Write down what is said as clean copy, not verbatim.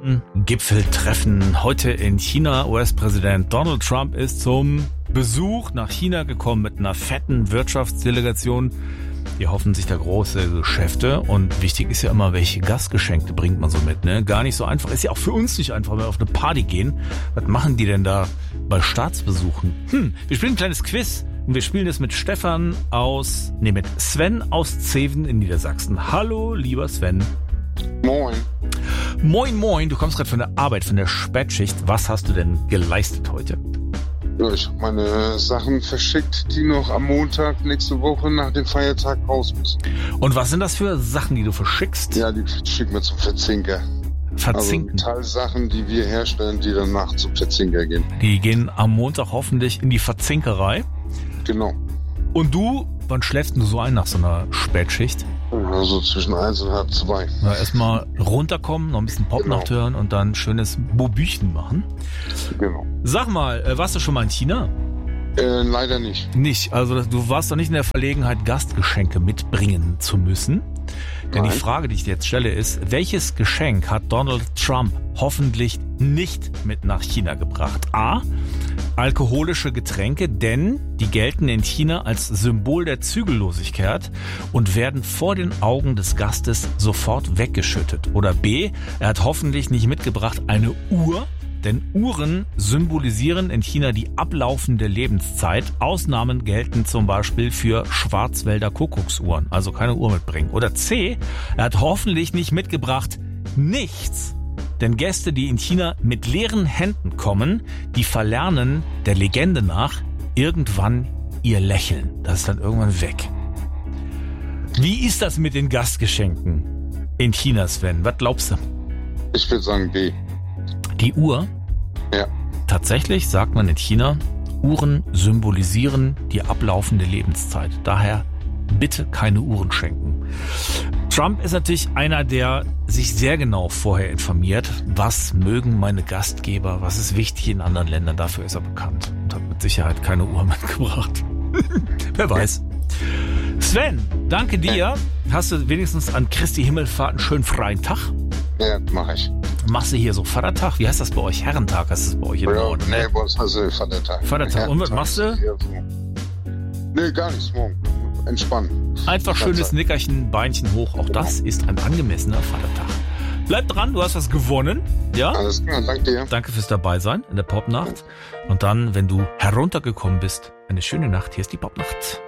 Gipfeltreffen heute in China. US-Präsident Donald Trump ist zum Besuch nach China gekommen mit einer fetten Wirtschaftsdelegation. Die hoffen sich da große Geschäfte. Und wichtig ist ja immer, welche Gastgeschenke bringt man so mit. Ne? Gar nicht so einfach. Ist ja auch für uns nicht einfach, wenn wir auf eine Party gehen. Was machen die denn da bei Staatsbesuchen? Wir spielen ein kleines Quiz. Und wir spielen das mit mit Sven aus Zeven in Niedersachsen. Hallo, lieber Sven. Moin. Moin, moin. Du kommst gerade von der Arbeit, von der Spätschicht. Was hast du denn geleistet heute? Ja, ich habe meine Sachen verschickt, die noch am Montag nächste Woche nach dem Feiertag raus müssen. Und was sind das für Sachen, die du verschickst? Ja, die schicken wir zum Verzinker. Verzinken? Also Metallsachen, die wir herstellen, die danach zum Verzinker gehen. Die gehen am Montag hoffentlich in die Verzinkerei. Genau. Und du, wann schläfst du so ein nach so einer Spätschicht? Also zwischen 1 und halb 2. Na, erstmal runterkommen, noch ein bisschen Popnacht hören und dann schönes Bobüchen machen. Genau. Sag mal, warst du schon mal in China? Leider nicht. Nicht, also du warst doch nicht in der Verlegenheit, Gastgeschenke mitbringen zu müssen. Denn Nein. Die Frage, die ich dir jetzt stelle, ist, welches Geschenk hat Donald Trump hoffentlich nicht mit nach China gebracht? A. Alkoholische Getränke, denn die gelten in China als Symbol der Zügellosigkeit und werden vor den Augen des Gastes sofort weggeschüttet. Oder B. Er hat hoffentlich nicht mitgebracht eine Uhr, denn Uhren symbolisieren in China die ablaufende Lebenszeit. Ausnahmen gelten zum Beispiel für Schwarzwälder Kuckucksuhren, also keine Uhr mitbringen. Oder C, er hat hoffentlich nicht mitgebracht nichts. Denn Gäste, die in China mit leeren Händen kommen, die verlernen der Legende nach irgendwann ihr Lächeln. Das ist dann irgendwann weg. Wie ist das mit den Gastgeschenken in China, Sven? Was glaubst du? Ich würde sagen B. Die Uhr? Ja. Tatsächlich sagt man in China, Uhren symbolisieren die ablaufende Lebenszeit. Daher bitte keine Uhren schenken. Trump ist natürlich einer, der sich sehr genau vorher informiert, was mögen meine Gastgeber, was ist wichtig in anderen Ländern. Dafür ist er bekannt und hat mit Sicherheit keine Uhr mitgebracht. Wer weiß. Sven, danke dir. Hast du wenigstens an Christi Himmelfahrt einen schönen freien Tag? Ja, mache ich. Machst du hier so Vatertag? Wie heißt das bei euch? Herrentag heißt es bei euch im Norden, ne? Nee, bei uns hast du Vatertag. Vatertag. Und was machst du? Nee, gar nichts. Morgen. Entspannen. Einfach schönes Nickerchen, Beinchen hoch. Auch das ist ein angemessener Vatertag. Bleib dran, du hast was gewonnen. Ja? Alles klar, danke dir. Danke fürs Dabeisein in der Popnacht. Und dann, wenn du heruntergekommen bist, eine schöne Nacht. Hier ist die Popnacht.